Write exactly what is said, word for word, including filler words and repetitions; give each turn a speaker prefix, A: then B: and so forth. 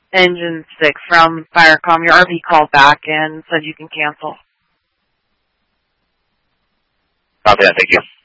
A: Engine six from Firecom. Your R V called back and said you can cancel.
B: Copy that, thank you.